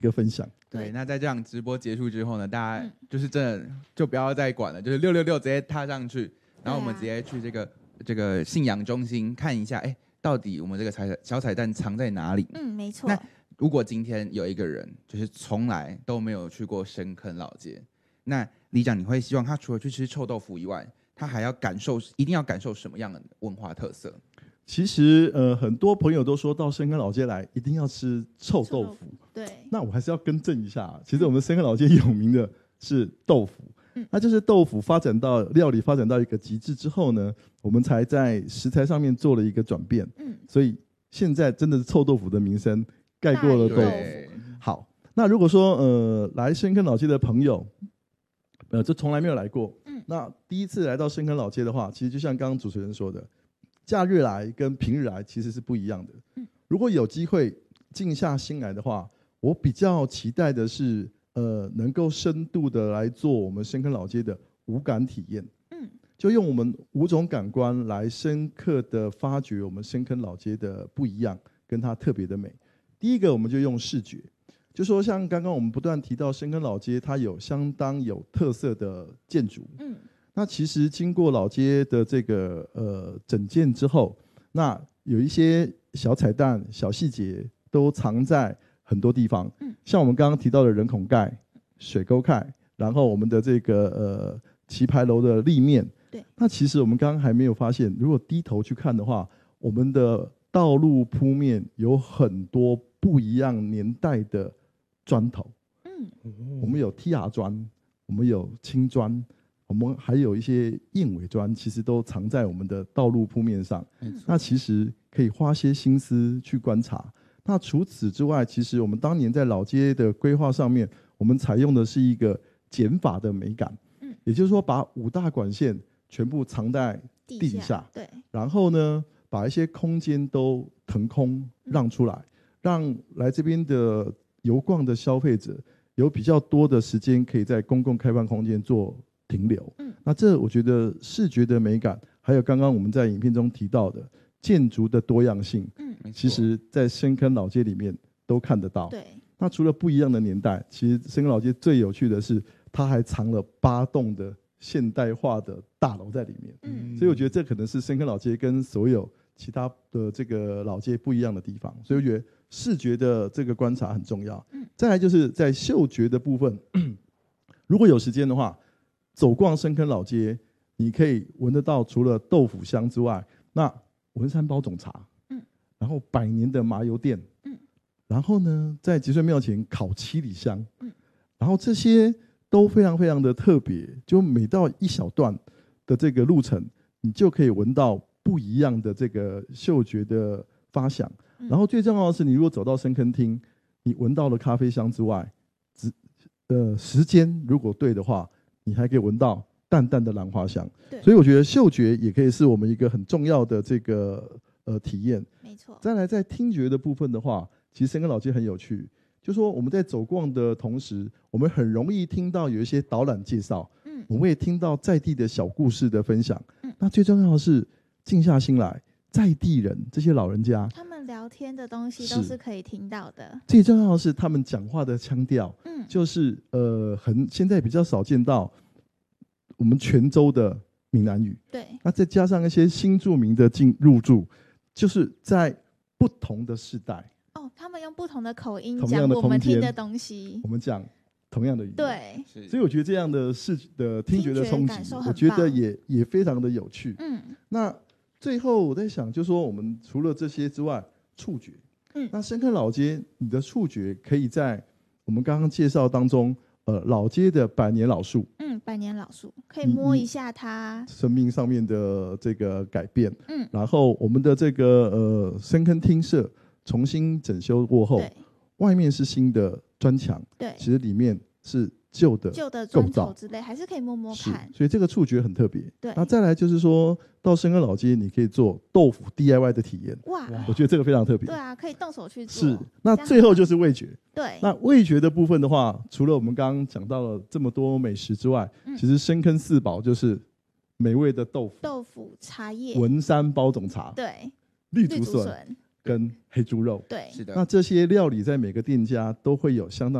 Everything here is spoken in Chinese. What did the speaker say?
一个分享。 对，那在这样直播结束之后呢，大家就是真的就不要再管了，就是666直接踏上去，然后我们直接去这个信仰中心看一下，哎，到底我们这个小彩蛋藏在哪里？ 没错。 那如果今天有一个人就是从来都没有去过深坑老街，那里长你会希望他除了去吃臭豆腐以外，他还要一定要感受什么样的文化特色？ 其实很多朋友都说到深坑老街来一定要吃臭豆腐， 对。 那我还是要更正一下，其实我们深坑老街有名的是豆腐，那就是豆腐料理发展到一个极致之后呢，我们才在食材上面做了一个转变，所以现在真的是臭豆腐的名声盖过了豆腐。好，那如果说来深坑老街的朋友，就从来没有来过，那第一次来到深坑老街的话，其实就像刚刚主持人说的，假日来跟平日来其实是不一样的。如果有机会静下心来的话，我比较期待的是能够深度的来做我们深坑老街的五感体验。就用我们5种感官来深刻的发掘我们深坑老街的不一样跟它特别的美。第一个我们就用视觉，就说像刚刚我们不断提到深坑老街它有相当有特色的建筑，那其实经过老街的这个整建之后，那有一些小彩蛋小细节都藏在很多地方，像我们刚刚提到的人孔盖、水沟盖，然后我们的这个棋牌楼的立面， 对， 那其实我们刚刚还没有发现，如果低头去看的话，我们的道路铺面有很多不一样年代的砖头，我们有 TR 砖，我们有青砖，我们还有一些硬尾砖，其实都藏在我们的道路铺面上。那其实可以花些心思去观察。那除此之外，其实我们当年在老街的规划上面，我们采用的是一个减法的美感，也就是说把5大管线全部藏在地下， 对， 然后呢，把一些空间都腾空让出来，让来这边的游逛的消费者有比较多的时间可以在公共开放空间做停留。那这我觉得视觉的美感，还有刚刚我们在影片中提到的建筑的多样性，其实在深坑老街里面都看得到。 对。 那除了不一样的年代，其实深坑老街最有趣的是，它还藏了8栋的现代化的大楼在里面。所以我觉得这可能是深坑老街跟所有其他的这个老街不一样的地方。所以我觉得视觉的这个观察很重要。再来就是在嗅觉的部分，如果有时间的话，走逛深坑老街，你可以闻得到除了豆腐香之外，那文山包种茶，然后100年的麻油店，然后呢，在集水庙前烤7里香，然后这些都非常非常的特别，就每到一小段的这个路程，你就可以闻到不一样的这个嗅觉的发想。然后最重要的是，你如果走到深坑厅，你闻到了咖啡香之外，时间如果对的话，你还可以闻到淡淡的兰花香。所以我觉得嗅觉也可以是我们一个很重要的这个体验。 没错。再来在听觉的部分的话，其实深坑老街很有趣，就说我们在走逛的同时，我们很容易听到有一些导览介绍，我们也听到在地的小故事的分享。那最重要的是静下心来，在地人这些老人家， 他们聊天的东西都是可以听到的。 最重要的是他们讲话的腔调，就是现在比较少见到我们泉州的闽南语。 对。 那再加上一些新住民的入驻，就是在不同的世代。 他们用不同的口音讲我们听的东西， 我们讲同样的语言。 对。 所以我觉得这样的听觉的冲击，我觉得也非常的有趣。那最后我在想，就是说我们除了这些之外，触觉。那深坑老街，你的触觉可以在我们刚刚介绍当中，老街的100年老树 ，100年老树可以摸一下它生命上面的这个改变。然后我们的这个深坑厅舍重新整修过后，外面是新的砖墙， 对， 其实里面是旧的砖头之类，还是可以摸摸看。 所以这个触觉很特别。 对。 那再来就是说到深坑老街，你可以做豆腐 DIY 的体验。 哇， 我觉得这个非常特别。 对啊，可以动手去做。 是。那最后就是味觉。 对。 那味觉的部分的话，除了我们刚刚讲到了这么多美食之外，其实深坑4宝就是美味的豆腐、 茶叶、 文山包种茶、 对、 绿竹笋。 跟黑猪肉。 对， 是的。 那这些料理在每个店家都会有相当